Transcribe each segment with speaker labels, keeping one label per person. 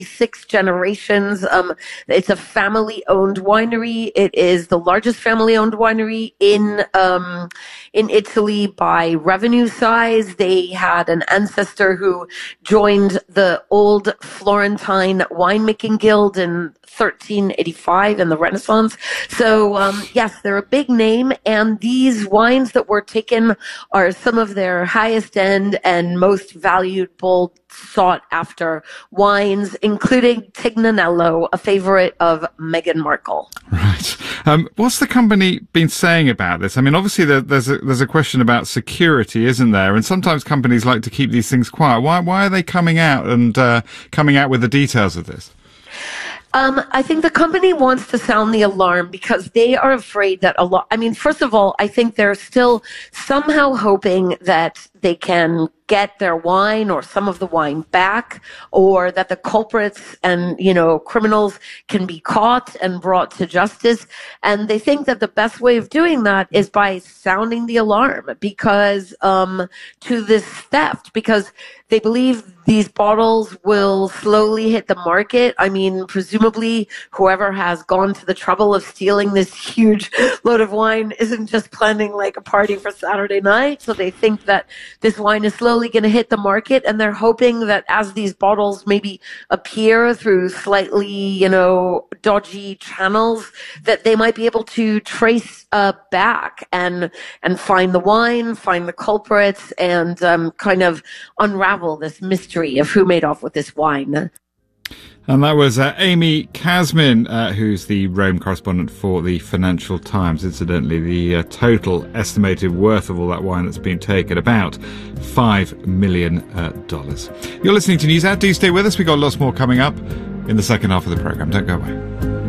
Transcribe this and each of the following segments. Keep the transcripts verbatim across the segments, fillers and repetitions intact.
Speaker 1: six generations. Um, it's a family-owned winery. It is the largest family-owned winery in um, in Italy by revenue size. They had an ancestor who joined the old Florentine winemaking guild in thirteen eighty-five in the Renaissance. So um, yes, they're a big name, and these wines that were taken are some of their highest end and most valued, bold, sought after wines, including Tignanello, a favorite of Meghan Markle.
Speaker 2: Right. Um, what's the company been saying about this? I mean, obviously there, there's a, there's a question about security, isn't there? And sometimes companies like to keep these things quiet. Why why are they coming out and uh, coming out with the details of this?
Speaker 1: Um, I think the company wants to sound the alarm because they are afraid that a lot, I mean, first of all, I think they're still somehow hoping that they can get their wine or some of the wine back, or that the culprits and, you know, criminals can be caught and brought to justice. And they think that the best way of doing that is by sounding the alarm because, um, to this theft, because they believe these bottles will slowly hit the market. I mean, presumably whoever has gone to the trouble of stealing this huge load of wine isn't just planning like a party for Saturday night. So they think that this wine is slowly going to hit the market, and they're hoping that as these bottles maybe appear through slightly, you know, dodgy channels, that they might be able to trace uh, back and and find the wine, find the culprits, and um, kind of unravel this mystery of who made off with this wine.
Speaker 2: And that was uh, Amy Kasmin, uh, who's the Rome correspondent for the Financial Times. Incidentally, the uh, total estimated worth of all that wine that's been taken, about five million dollars. Uh, You're listening to News Out. Do stay with us. We've got lots more coming up in the second half of the programme. Don't go away.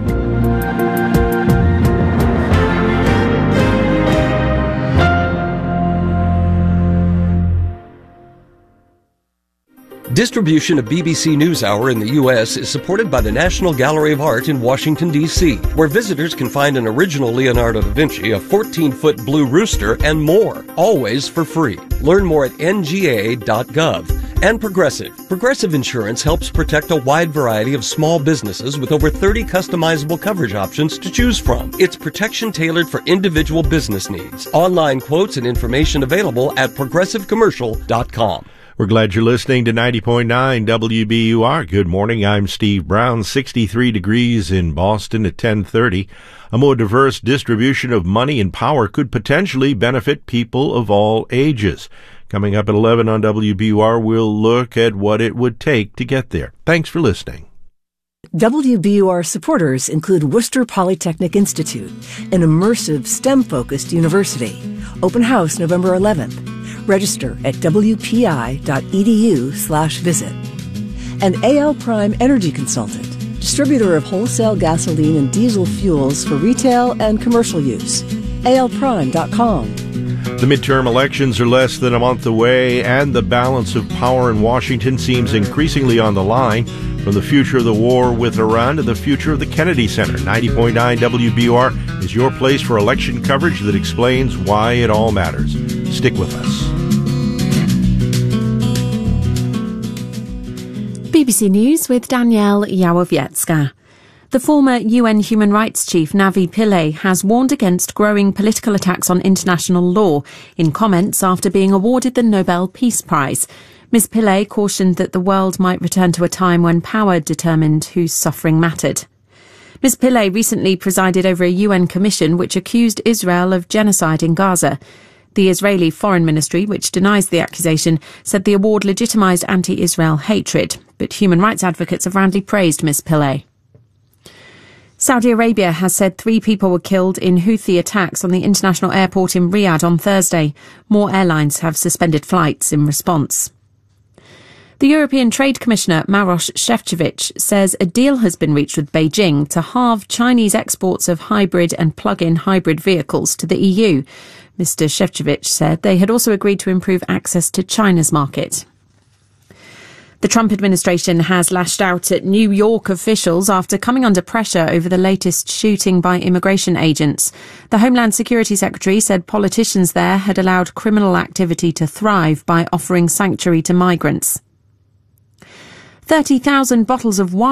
Speaker 3: Distribution of B B C NewsHour in the U S is supported by the National Gallery of Art in Washington, D C, where visitors can find an original Leonardo da Vinci, a fourteen-foot blue rooster, and more, always for free. Learn more at N G A dot gov. And Progressive. Progressive Insurance helps protect a wide variety of small businesses with over thirty customizable coverage options to choose from. It's protection tailored for individual business needs. Online quotes and information available at progressive commercial dot com.
Speaker 4: We're glad you're listening to ninety point nine W B U R. Good morning. I'm Steve Brown. sixty-three degrees in Boston at ten thirty. A more diverse distribution of money and power could potentially benefit people of all ages. Coming up at eleven on W B U R, we'll look at what it would take to get there. Thanks for listening.
Speaker 5: W B U R supporters include Worcester Polytechnic Institute, an immersive STEM-focused university. Open house November eleventh. Register at wpi.edu slash visit. And A L Prime Energy Consultant, distributor of wholesale gasoline and diesel fuels for retail and commercial use. A L prime dot com.
Speaker 4: The midterm elections are less than a month away, and the balance of power in Washington seems increasingly on the line. From the future of the war with Iran to the future of the Kennedy Center, ninety point nine W B U R is your place for election coverage that explains why it all matters. Stick with us.
Speaker 6: B B C News with Danielle Yawowiecka. The former U N Human Rights Chief Navi Pillay has warned against growing political attacks on international law in comments after being awarded the Nobel Peace Prize. Miz Pillay cautioned that the world might return to a time when power determined whose suffering mattered. Miz Pillay recently presided over a U N commission which accused Israel of genocide in Gaza. The Israeli Foreign Ministry, which denies the accusation, said the award legitimised anti-Israel hatred, but human rights advocates have roundly praised Miz Pillay. Saudi Arabia has said three people were killed in Houthi attacks on the international airport in Riyadh on Thursday. More airlines have suspended flights in response. The European Trade Commissioner Maroš Šefčovič says a deal has been reached with Beijing to halve Chinese exports of hybrid and plug-in hybrid vehicles to the E U. Mister Šefčovič said they had also agreed to improve access to China's market. The Trump administration has lashed out at New York officials after coming under pressure over the latest shooting by immigration agents. The Homeland Security Secretary said politicians there had allowed criminal activity to thrive by offering sanctuary to migrants. thirty thousand bottles of wine